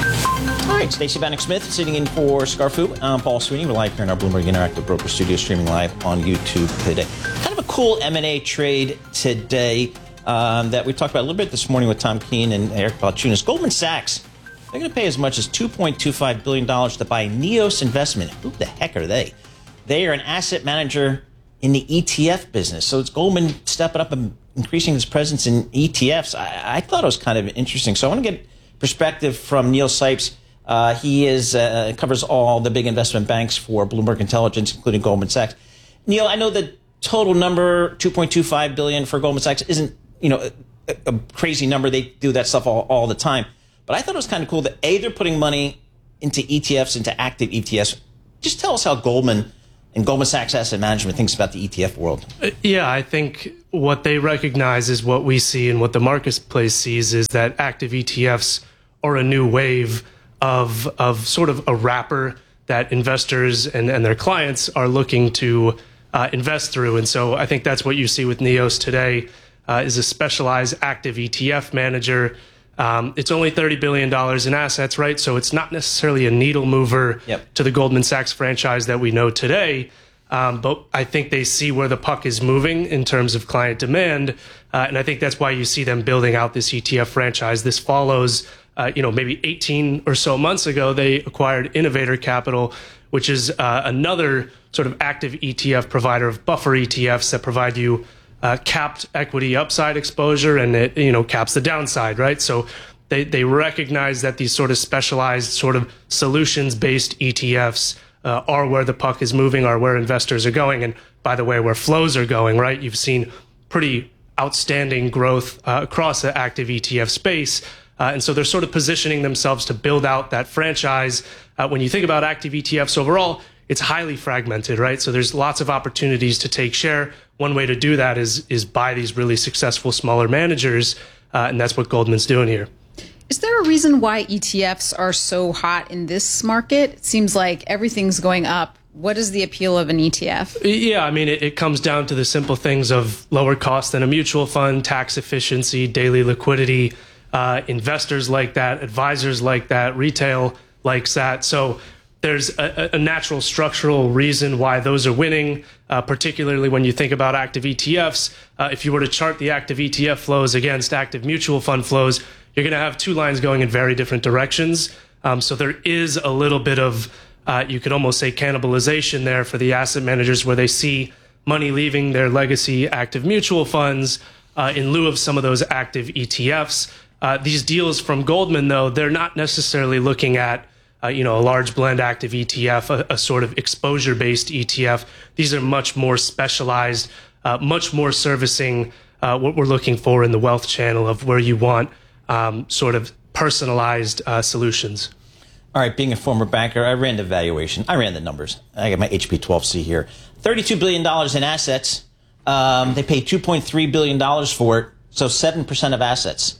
All right, Stacey Vanek Smith sitting in for Scarfu. I'm Paul Sweeney. We're live here in our Bloomberg Interactive Broker Studio, streaming live on YouTube today. Kind of a cool M and A trade today um, that we talked about a little bit this morning with Tom Keene and Eric Balchunas. Goldman Sachs, they're going to pay as much as two point two five billion dollars to buy Neos Investment. Who the heck are they? They are an asset manager in the E T F business. So it's Goldman stepping up and increasing its presence in E T Fs. I, I thought it was kind of interesting. So I want to get perspective from Neil Sipes. Uh, he is uh, covers all the big investment banks for Bloomberg Intelligence, including Goldman Sachs. Neil, I know the total number, two point two five billion dollars for Goldman Sachs, isn't, you know, a, a crazy number. They do that stuff all, all the time. But I thought it was kind of cool that, A, they're putting money into E T Fs, into active E T Fs. Just tell us how Goldman and Goldman Sachs Asset Management thinks about the E T F world. Yeah, I think what they recognize is what we see and what the marketplace sees is that active E T Fs are a new wave of of sort of a wrapper that investors and, and their clients are looking to uh, invest through. And so I think that's what you see with Neos today uh, is a specialized active E T F manager. Um, it's only thirty billion dollars in assets, right? So it's not necessarily a needle mover yep. to the Goldman Sachs franchise that we know today. Um, but I think they see where the puck is moving in terms of client demand. Uh, and I think that's why you see them building out this E T F franchise. This follows, uh, you know, maybe eighteen or so months ago, they acquired Innovator Capital, which is uh, another sort of active E T F provider of buffer E T Fs that provide you Uh, capped equity upside exposure, and it, you know, caps the downside, right? So they, they recognize that these sort of specialized sort of solutions-based E T Fs uh, are where the puck is moving, are where investors are going, and by the way, where flows are going, right? You've seen pretty outstanding growth uh, across the active E T F space, uh, and so they're sort of positioning themselves to build out that franchise. Uh, when you think about active E T Fs overall, it's highly fragmented, right? So there's lots of opportunities to take share. One way to do that is is buy these really successful smaller managers, uh, and that's what Goldman's doing here. Is there a reason why E T Fs are so hot in this market? It seems like everything's going up. What is the appeal of an E T F? Yeah, I mean, it, it comes down to the simple things of lower cost than a mutual fund, tax efficiency, daily liquidity. Uh, investors like that, advisors like that, retail likes that. So there's a, a natural structural reason why those are winning, uh, particularly when you think about active E T Fs. Uh, if you were to chart the active E T F flows against active mutual fund flows, you're going to have two lines going in very different directions. Um, so there is a little bit of, uh, you could almost say, cannibalization there for the asset managers where they see money leaving their legacy active mutual funds uh, in lieu of some of those active E T Fs. Uh, these deals from Goldman, though, they're not necessarily looking at Uh, you know, a large blend active E T F, a, a sort of exposure-based E T F. These are much more specialized, uh, much more servicing uh, what we're looking for in the wealth channel of where you want um, sort of personalized uh, solutions. All right, being a former banker, I ran the valuation. I ran the numbers. I got my H P twelve C here. thirty-two billion dollars in assets. Um, they paid two point three billion dollars for it, so seven percent of assets.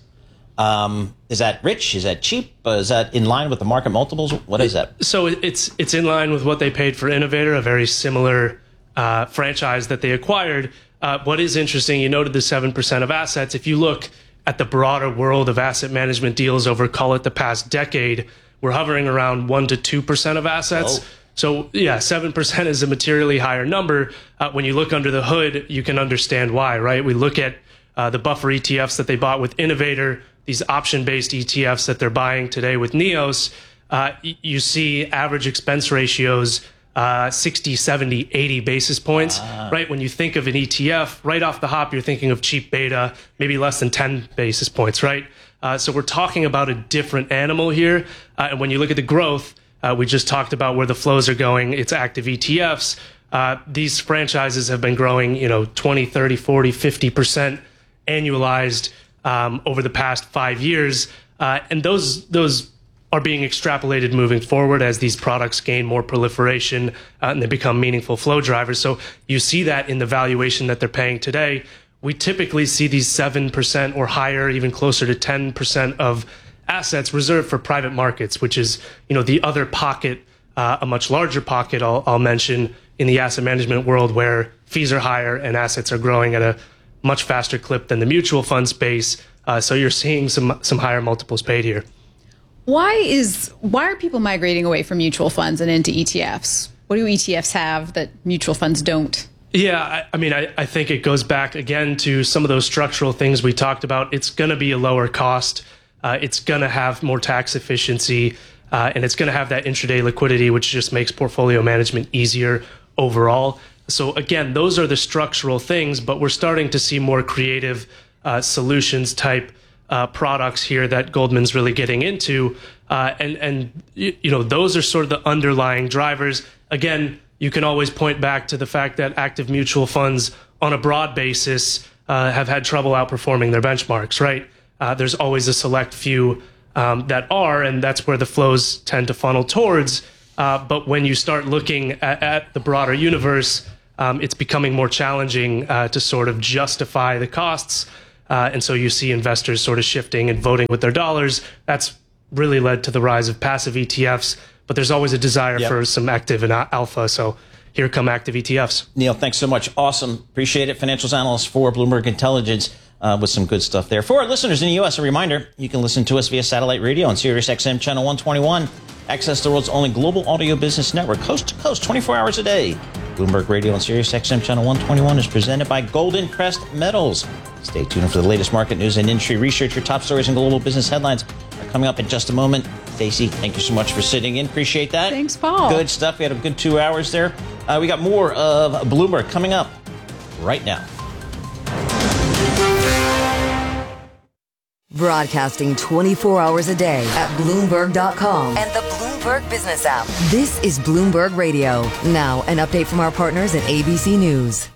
Um, is that rich? Is that cheap? Uh, is that in line with the market multiples? What is that? So it's it's in line with what they paid for Innovator, a very similar uh, franchise that they acquired. Uh, what is interesting, you noted the seven percent of assets. If you look at the broader world of asset management deals over, call it the past decade, we're hovering around one to two percent of assets. Oh. So yeah, seven percent is a materially higher number. Uh, when you look under the hood, you can understand why, right? We look at uh, the buffer E T Fs that they bought with Innovator, these option-based E T Fs that they're buying today with Neos. Uh, you see average expense ratios, uh, sixty, seventy, eighty basis points, ah. right? When you think of an E T F, right off the hop, you're thinking of cheap beta, maybe less than ten basis points, right? Uh, so we're talking about a different animal here. Uh, and when you look at the growth, uh, we just talked about where the flows are going. It's active E T Fs. Uh, these franchises have been growing, you know, twenty, thirty, forty, fifty percent annualized um, over the past five years. Uh, and those those are being extrapolated moving forward as these products gain more proliferation uh, and they become meaningful flow drivers. So you see that in the valuation that they're paying today. We typically see these seven percent or higher, even closer to ten percent of assets reserved for private markets, which is, you know, the other pocket, uh, a much larger pocket, I'll, I'll mention, in the asset management world where fees are higher and assets are growing at a much faster clip than the mutual fund space. Uh, so you're seeing some some higher multiples paid here. Why is why are people migrating away from mutual funds and into E T Fs? What do E T Fs have that mutual funds don't? Yeah, I, I mean, I, I think it goes back again to some of those structural things we talked about. It's going to be a lower cost. Uh, it's going to have more tax efficiency, uh, and it's going to have that intraday liquidity, which just makes portfolio management easier overall. So again, those are the structural things, but we're starting to see more creative uh, solutions type uh, products here that Goldman's really getting into. Uh, and, and, you know, those are sort of the underlying drivers. Again, you can always point back to the fact that active mutual funds on a broad basis uh, have had trouble outperforming their benchmarks, right? Uh, there's always a select few um, that are, and that's where the flows tend to funnel towards. Uh, but when you start looking at, at the broader universe, um, it's becoming more challenging uh, to sort of justify the costs. Uh, and so you see investors sort of shifting and voting with their dollars. That's really led to the rise of passive E T Fs. But there's always a desire yep. for some active and alpha. So here come active E T Fs. Neil, thanks so much. Awesome. Appreciate it. Financials analyst for Bloomberg Intelligence uh, with some good stuff there. For our listeners in the U S, a reminder, you can listen to us via satellite radio on Sirius X M channel one twenty-one. Access the world's only global audio business network, coast to coast, twenty-four hours a day. Bloomberg Radio on Sirius X M channel one twenty-one is presented by Golden Crest Metals. Stay tuned for the latest market news and industry research. Your top stories and global business headlines are coming up in just a moment. Stacey, thank you so much for sitting in. Appreciate that. Thanks, Paul. Good stuff. We had a good two hours there. Uh, we got more of Bloomberg coming up right now. Broadcasting twenty-four hours a day at Bloomberg dot com and the Bloomberg Business app. This is Bloomberg Radio. Now, an update from our partners at A B C News.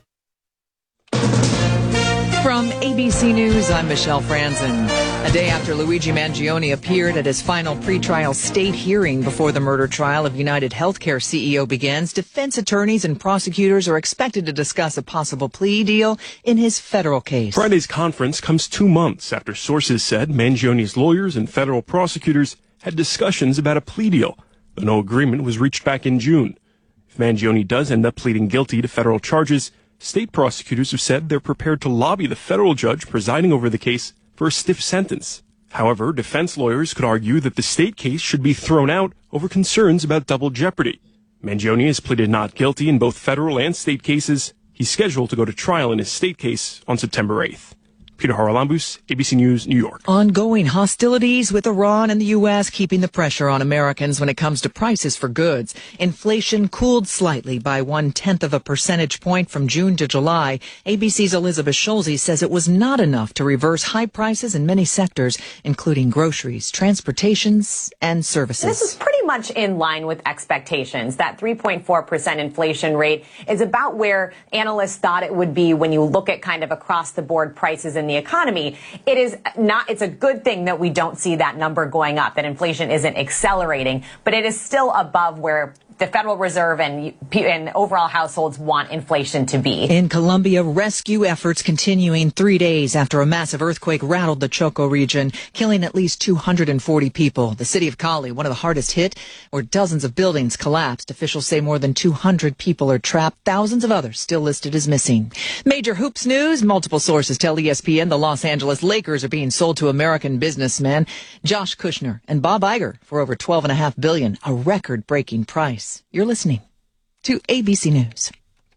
From A B C News, I'm Michelle Franzen. A day after Luigi Mangione appeared at his final pretrial state hearing before the murder trial of United Healthcare C E O begins, defense attorneys and prosecutors are expected to discuss a possible plea deal in his federal case. Friday's conference comes two months after sources said Mangione's lawyers and federal prosecutors had discussions about a plea deal, though no agreement was reached back in June. If Mangione does end up pleading guilty to federal charges, state prosecutors have said they're prepared to lobby the federal judge presiding over the case for a stiff sentence. However, defense lawyers could argue that the state case should be thrown out over concerns about double jeopardy. Mangione has pleaded not guilty in both federal and state cases. He's scheduled to go to trial in his state case on September eighth. Peter Haralambous, A B C News, New York. Ongoing hostilities with Iran and the U S keeping the pressure on Americans when it comes to prices for goods. Inflation cooled slightly by one-tenth of a percentage point from June to July. A B C's Elizabeth Schulze says it was not enough to reverse high prices in many sectors, including groceries, transportations, and services. This is pretty much in line with expectations. That three point four percent inflation rate is about where analysts thought it would be when you look at kind of across-the-board prices in the economy. It is not, it's a good thing that we don't see that number going up, that inflation isn't accelerating, but it is still above where the Federal Reserve and, and overall households want inflation to be. In Colombia, rescue efforts continuing three days after a massive earthquake rattled the Choco region, killing at least two hundred forty people. The city of Cali, one of the hardest hit, where dozens of buildings collapsed. Officials say more than two hundred people are trapped, thousands of others still listed as missing. Major hoops news. Multiple sources tell E S P N the Los Angeles Lakers are being sold to American businessmen Josh Kushner and Bob Iger for over twelve point five billion dollars, a record-breaking price. You're listening to A B C News.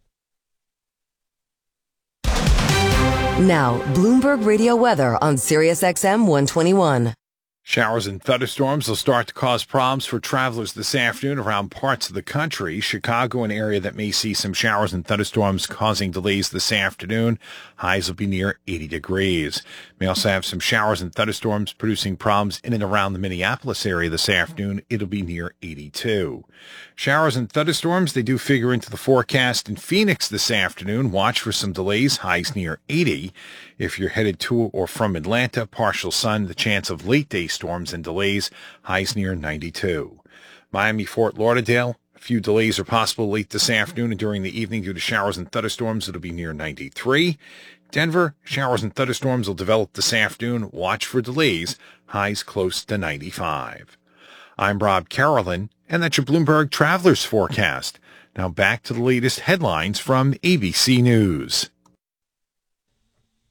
Now, Bloomberg Radio weather on Sirius X M one twenty-one. Showers and thunderstorms will start to cause problems for travelers this afternoon around parts of the country. Chicago, an area that may see some showers and thunderstorms causing delays this afternoon. Highs will be near eighty degrees. May also have some showers and thunderstorms producing problems in and around the Minneapolis area this afternoon. It'll be near eighty-two. Showers and thunderstorms, they do figure into the forecast in Phoenix this afternoon. Watch for some delays, highs near eighty. If you're headed to or from Atlanta, partial sun, the chance of late day storms and delays, highs near ninety-two. Miami, Fort Lauderdale, a few delays are possible late this afternoon and during the evening due to showers and thunderstorms. It'll be near ninety-three. Denver, showers and thunderstorms will develop this afternoon. Watch for delays, highs close to ninety-five. I'm Rob Carolyn, and that's your Bloomberg Travelers Forecast. Now back to the latest headlines from A B C News.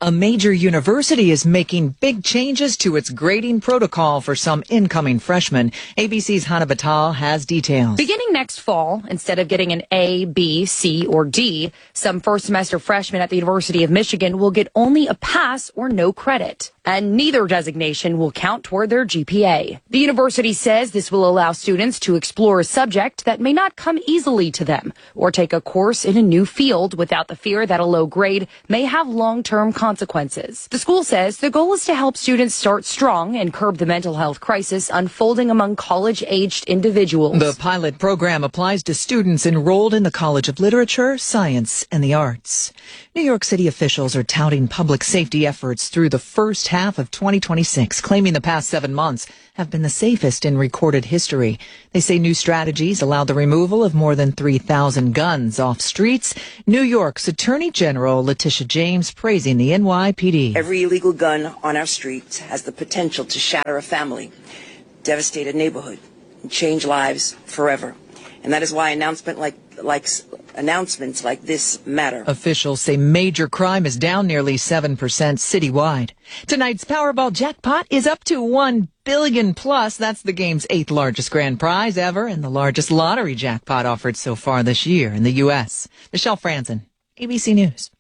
A major university is making big changes to its grading protocol for some incoming freshmen. A B C's Hannah Batal has details. Beginning next fall, instead of getting an A, B, C, or D, some first semester freshmen at the University of Michigan will get only a pass or no credit. And neither designation will count toward their G P A. The university says this will allow students to explore a subject that may not come easily to them, or take a course in a new field without the fear that a low grade may have long-term consequences. The school says the goal is to help students start strong and curb the mental health crisis unfolding among college-aged individuals. The pilot program applies to students enrolled in the College of Literature, Science, and the Arts. New York City officials are touting public safety efforts through the first half of twenty twenty-six, claiming the past seven months have been the safest in recorded history. They say new strategies allowed the removal of more than three thousand guns off streets. New York's Attorney General Letitia James praising the N Y P D. Every illegal gun on our streets has the potential to shatter a family, devastate a neighborhood, and change lives forever. And that is why announcement like, like, announcements like this matter. Officials say major crime is down nearly seven percent citywide. Tonight's Powerball jackpot is up to one billion plus. That's the game's eighth largest grand prize ever and the largest lottery jackpot offered so far this year in the U S. Michelle Franzen, A B C News.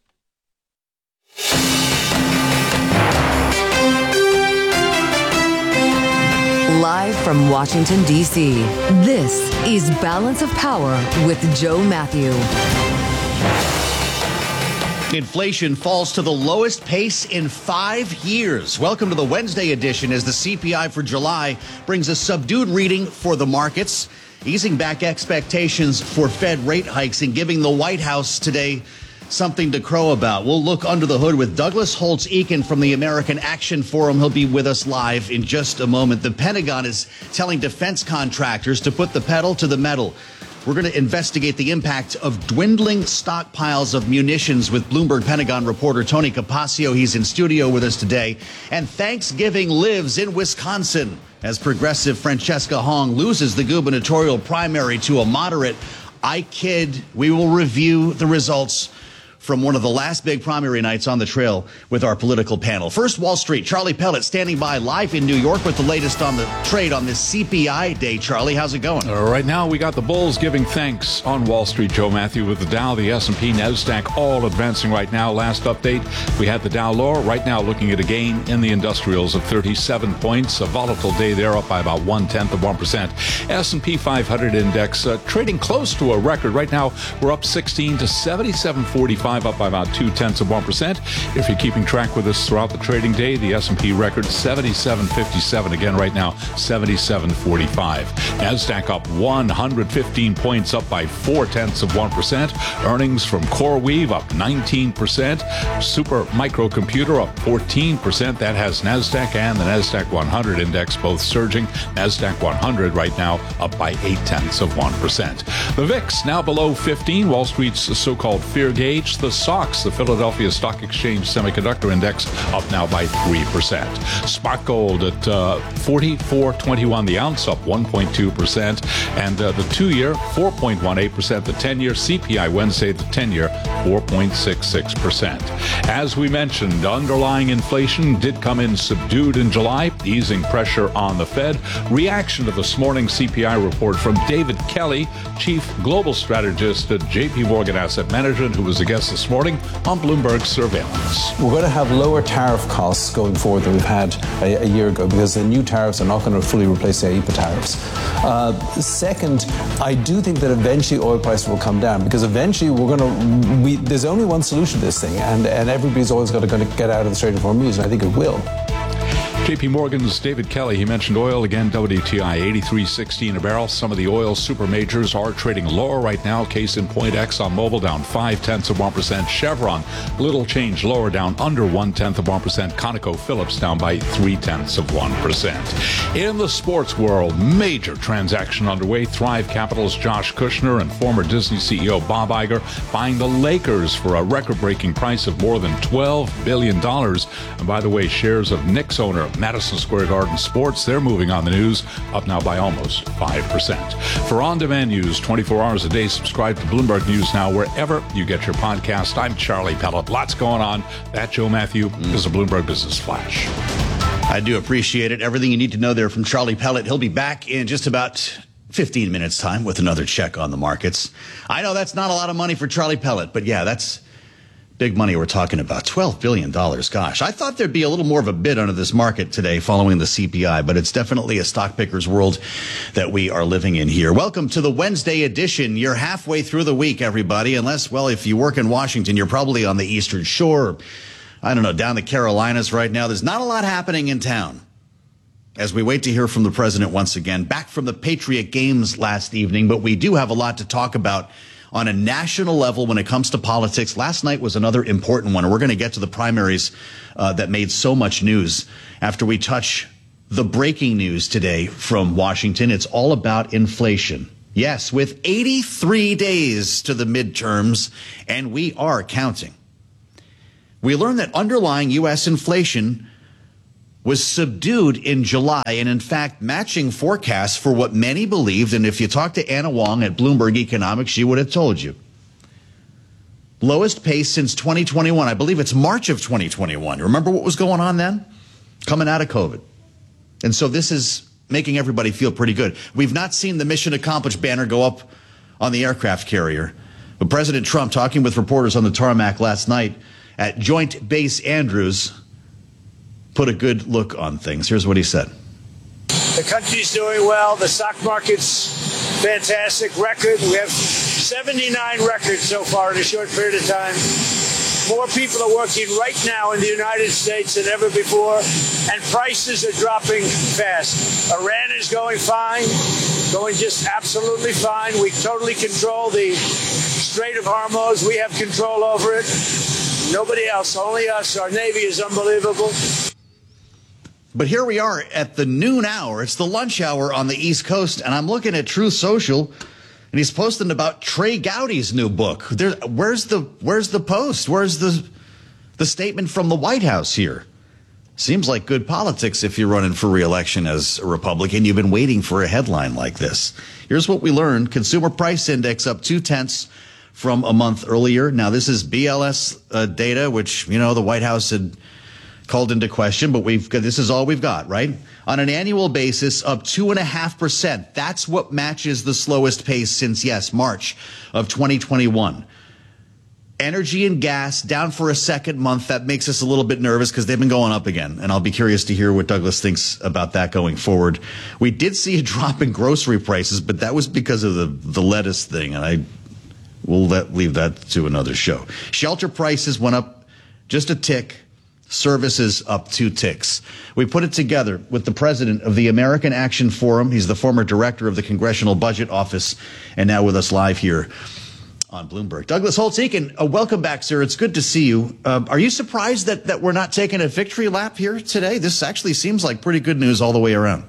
Live from Washington, D C, this is Balance of Power with Joe Matthew. Inflation falls to the lowest pace in five years. Welcome to the Wednesday edition as the C P I for July brings a subdued reading for the markets, easing back expectations for Fed rate hikes and giving the White House today something to crow about. We'll look under the hood with Douglas Holtz-Eakin from the American Action Forum. He'll be with us live in just a moment. The Pentagon is telling defense contractors to put the pedal to the metal. We're going to investigate the impact of dwindling stockpiles of munitions with Bloomberg Pentagon reporter Tony Capaccio. He's in studio with us today. And Thanksgiving lives in Wisconsin as progressive Francesca Hong loses the gubernatorial primary to a moderate. I kid. We will review the results from one of the last big primary nights on the trail with our political panel. First, Wall Street. Charlie Pellet standing by live in New York with the latest on the trade on this C P I day. Charlie, how's it going? Uh, right now, we got the bulls giving thanks on Wall Street. Joe Matthew with the Dow, the S and P, NASDAQ, all advancing right now. Last update, we had the Dow lower. Right now, looking at a gain in the industrials of thirty-seven points. A volatile day there, up by about one-tenth of one percent. S and P five hundred index uh, trading close to a record. Right now, we're up sixteen to seventy-seven forty-five. Up by about two-tenths of one percent. If you're keeping track with us throughout the trading day, the S and P record seventy-seven fifty-seven. Again, right now, seventy-seven forty-five. NASDAQ up one hundred fifteen points, up by four-tenths of one percent. Earnings from CoreWeave up nineteen percent. Super Microcomputer up fourteen percent. That has NASDAQ and the NASDAQ one hundred index both surging. NASDAQ one hundred right now up by eight-tenths of one percent. The V I X now below fifteen. Wall Street's so-called fear gauge. The S O X, the Philadelphia Stock Exchange Semiconductor Index, up now by three percent. Spot gold at uh, forty-four twenty-one the ounce, up one point two percent. And uh, the two-year, four point one eight percent. The ten-year C P I Wednesday, the ten-year, four point six six percent. As we mentioned, underlying inflation did come in subdued in July, easing pressure on the Fed. Reaction to this morning's C P I report from David Kelly, Chief Global Strategist at J P Morgan Asset Management, who was a guest this morning on Bloomberg Surveillance. We're going to have lower tariff costs going forward than we've had a, a year ago because the new tariffs are not going to fully replace the I E P A tariffs. Uh, second, I do think that eventually oil prices will come down because eventually we're going to, we, there's only one solution to this thing, and, and everybody's always got to, going to get out of the Strait of Hormuz, and I think it will. J P Morgan's David Kelly, he mentioned oil again, W T I eighty-three sixteen a barrel. Some of the oil super majors are trading lower right now. Case in point, ExxonMobil down five-tenths of one percent. Chevron, little change lower, down under one-tenth of one percent. ConocoPhillips down by three-tenths of one percent. In the sports world, major transaction underway. Thrive Capital's Josh Kushner and former Disney C E O Bob Iger buying the Lakers for a record-breaking price of more than twelve billion dollars. And by the way, shares of Knicks owner Madison Square Garden Sports, they're moving on the news, up now by almost five percent. For on-demand news twenty-four hours a day, subscribe to Bloomberg News Now wherever you get your podcast. I'm Charlie Pellet. Lots going on. That Joe Matthew mm. is a Bloomberg Business Flash. I do appreciate it. Everything you need to know there from Charlie Pellet. He'll be back in just about fifteen minutes time with another check on the markets. I know that's not a lot of money for Charlie Pellet, but yeah, that's big money we're talking about. twelve billion dollars. Gosh, I thought there'd be a little more of a bid under this market today following the C P I, but it's definitely a stock picker's world that we are living in here. Welcome to the Wednesday edition. You're halfway through the week, everybody, unless, well, if you work in Washington, you're probably on the Eastern Shore. I don't know, down the Carolinas right now. There's not a lot happening in town as we wait to hear from the president once again, back from the Patriot Games last evening. But we do have a lot to talk about on a national level when it comes to politics. Last night was another important one. We're going to get to the primaries uh, that made so much news after we touch the breaking news today from Washington. It's all about inflation. Yes, with eighty-three days to the midterms, and we are counting. We learned that underlying U S inflation was subdued in July and, in fact, matching forecasts for what many believed. And if you talk to Anna Wong at Bloomberg Economics, she would have told you. Lowest pace since twenty twenty-one. I believe it's March of twenty twenty-one. Remember what was going on then? Coming out of COVID. And so this is making everybody feel pretty good. We've not seen the mission accomplished banner go up on the aircraft carrier. But President Trump, talking with reporters on the tarmac last night at Joint Base Andrews, put a good look on things. Here's what he said. The country's doing well. The stock market's fantastic. Record. We have seventy-nine records so far in a short period of time. More people are working right now in the United States than ever before, and prices are dropping fast. Iran is going fine, going just absolutely fine. We totally control the Strait of Hormuz. We have control over it. Nobody else, only us. Our Navy is unbelievable. But here we are at the noon hour. It's the lunch hour on the East Coast, and I'm looking at Truth Social, and he's posting about Trey Gowdy's new book. There, where's the where's the post? Where's the the statement from the White House here? Seems like good politics if you're running for re-election as a Republican. You've been waiting for a headline like this. Here's what we learned. Consumer Price Index up two-tenths from a month earlier. Now, this is B L S uh, data, which, you know, the White House had called into question, but we've got, this is all we've got, right? On an annual basis, up two and a half percent. That's what matches the slowest pace since, yes, March of twenty twenty-one. Energy and gas down for a second month. That makes us a little bit nervous because they've been going up again. And I'll be curious to hear what Douglas thinks about that going forward. We did see a drop in grocery prices, but that was because of the, the lettuce thing. And I will let, leave that to another show. Shelter prices went up just a tick. Services up two ticks. We put it together with the president of the American Action Forum. He's the former director of the Congressional Budget Office and now with us live here on Bloomberg. Douglas Holtz-Eakin, uh, welcome back, sir. It's good to see you. Uh, are you surprised that, that we're not taking a victory lap here today? This actually seems like pretty good news all the way around.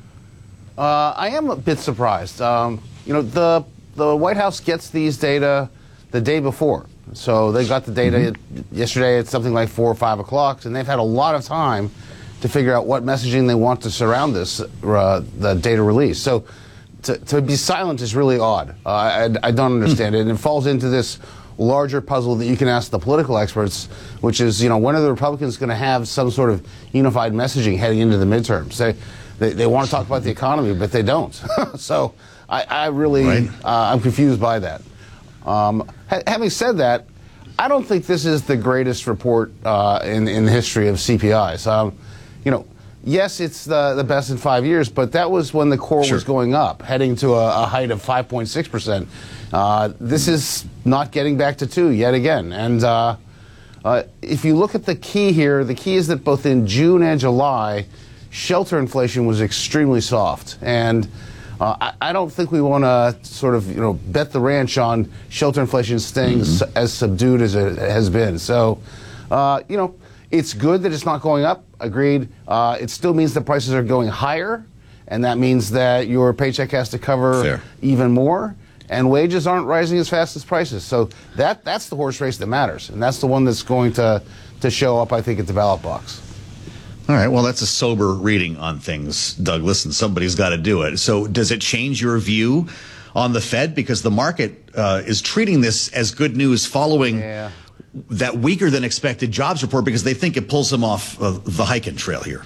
Uh, I am a bit surprised. Um, you know, the, the White House gets these data the day before. So they got the data mm-hmm. yesterday at something like four or five o'clock, and they've had a lot of time to figure out what messaging they want to surround this, uh, the data release. So to, to be silent is really odd. Uh, I, I don't understand mm. it. And it falls into this larger puzzle that you can ask the political experts, which is, you know, when are the Republicans going to have some sort of unified messaging heading into the midterms? They, they, they want to talk about the economy, but they don't. So I, I really, right. uh, I'm confused by that. Um, ha- having said that, I don't think this is the greatest report uh, in, in the history of C P Is. Um, you know, yes, it's the, the best in five years, but that was when the core sure. was going up, heading to a, a height of five point six percent. Uh, this is not getting back to two yet again. And uh, uh, if you look at the key here, the key is that both in June and July, shelter inflation was extremely soft. And Uh, I, I don't think we want to sort of, you know, bet the ranch on shelter inflation staying mm-hmm. as subdued as it has been. So, uh, you know, it's good that it's not going up. Agreed. Uh, it still means the prices are going higher, and that means that your paycheck has to cover Fair. even more, and wages aren't rising as fast as prices. So that that's the horse race that matters, and that's the one that's going to, to show up, I think, at the ballot box. All right, well, that's a sober reading on things, Doug. Listen, somebody's got to do it. So does it change your view on the Fed? Because the market uh, is treating this as good news following yeah. that weaker than expected jobs report because they think it pulls them off uh, the hiking trail here.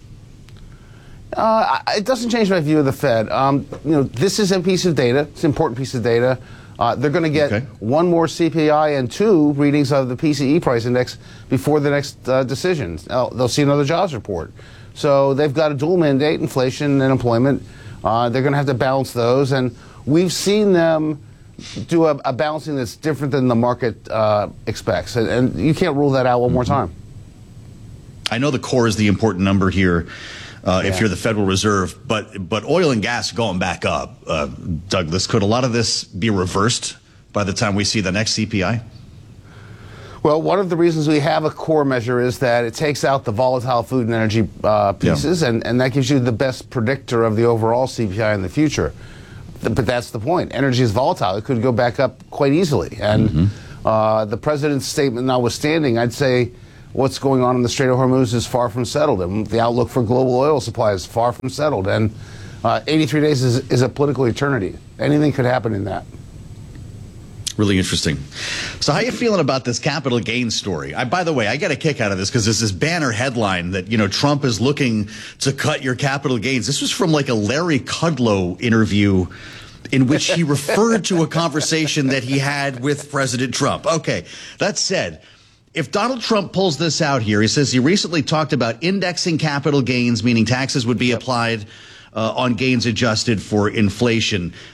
Uh, it doesn't change my view of the Fed. Um, you know, this is a piece of data. It's an important piece of data. Uh, they're going to get okay. one more C P I and two readings of the P C E price index before the next uh, decision. Uh, they'll see another jobs report. So they've got a dual mandate, inflation and employment. Uh, they're going to have to balance those. And we've seen them do a, a balancing that's different than the market uh, expects. And, and you can't rule that out one mm-hmm. more time. I know the core is the important number here. Uh, yeah. If you're the Federal Reserve, but but oil and gas going back up, uh, Douglas, could a lot of this be reversed by the time we see the next C P I? Well, one of the reasons we have a core measure is that it takes out the volatile food and energy uh, pieces, yeah. and, and that gives you the best predictor of the overall C P I in the future. But that's the point. Energy is volatile. It could go back up quite easily. And mm-hmm. uh, the president's statement notwithstanding, I'd say what's going on in the Strait of Hormuz is far from settled, and the outlook for global oil supply is far from settled. And uh, eighty-three days is, is a political eternity. Anything could happen in that. Really interesting. So how are you feeling about this capital gains story? I, by the way, I get a kick out of this because there's this banner headline that, you know, Trump is looking to cut your capital gains. This was from like a Larry Kudlow interview in which he referred to a conversation that he had with President Trump. Okay, that said, if Donald Trump pulls this out here, he says he recently talked about indexing capital gains, meaning taxes would be applied uh, on gains adjusted for inflation.